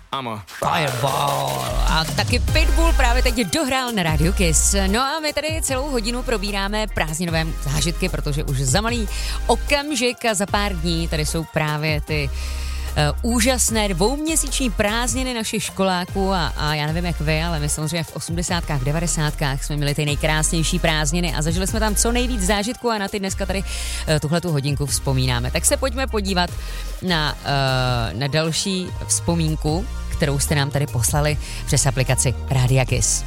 Fireball. A taky Pitbull právě teď dohrál na Radio Kiss. No a my tady celou hodinu probíráme prázdninové zážitky, protože už za malý okamžik a za pár dní tady jsou právě ty úžasné dvouměsíční prázdniny našich školáků a já nevím jak vy, ale my samozřejmě v 80kách, v 90kách jsme měli ty nejkrásnější prázdniny a zažili jsme tam co nejvíc zážitků a na ty dneska tady tuhletu hodinku vzpomínáme. Tak se pojďme podívat na další vzpomínku, kterou jste nám tady poslali přes aplikaci Rádia Kiss.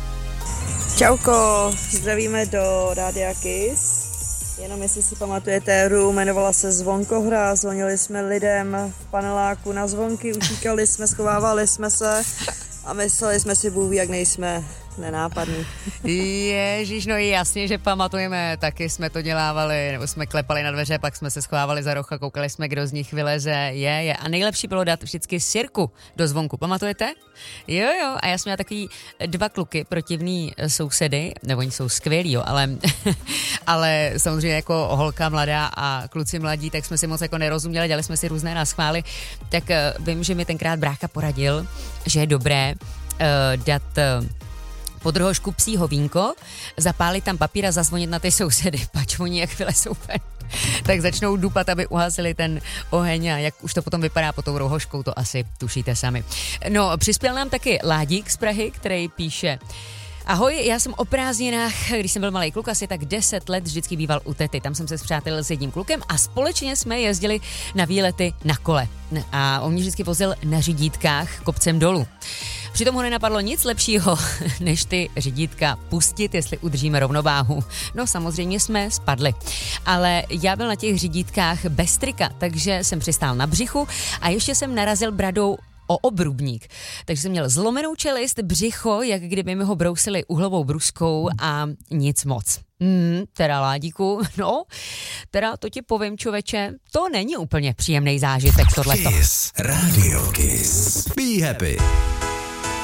Čauko, zdravíme do Rádia Kiss. Jenom jestli si pamatujete hru, jmenovala se Zvonkohra, zvonili jsme lidem v paneláku na zvonky, utíkali jsme, schovávali jsme se a mysleli jsme si, Bůh ví, jak nejsme nenápadní. Ježíš, no jasně, že pamatujeme, taky jsme to dělávali, nebo jsme klepali na dveře, pak jsme se schovávali za roh a koukali jsme, kdo z nich vyleze, je. A nejlepší bylo dát vždycky sirku do zvonku, pamatujete? Jo, a já jsem měla takový 2 kluky, protivný sousedy, nebo oni jsou skvělí, jo, ale samozřejmě jako holka mladá a kluci mladí, tak jsme si moc jako nerozuměli, dělali jsme si různé naschvály, tak vím, že mi tenkrát brácha poradil, že je dobré dát pod rohošku psího vínko, zapálit tam papír a zazvonit na ty sousedy, pač oni jak vylezou ven, tak začnou dupat, aby uhasili ten oheň a jak už to potom vypadá pod tou rohoškou, to asi tušíte sami. No, přispěl nám taky Ládík z Prahy, který píše: Ahoj, já jsem o prázdninách, když jsem byl malý kluk, asi tak 10 let vždycky býval u tety. Tam jsem se spřátelil s jedním klukem a společně jsme jezdili na výlety na kole. A on mě vždycky vozil na řidítkách kopcem dolů. Přitom ho nenapadlo nic lepšího, než ty řidítka pustit, jestli udržíme rovnováhu. No samozřejmě jsme spadli. Ale já byl na těch řidítkách bez trika, takže jsem přistál na břichu a ještě jsem narazil bradou o obrubník. Takže jsem měl zlomenou čelist, břicho, jak kdyby mi ho brousili uhlovou bruskou a nic moc. Teda Ládíku, no, teda to ti povím, člověče, to není úplně příjemný zážitek tohleto. Kiss, Radio Kiss. Be happy.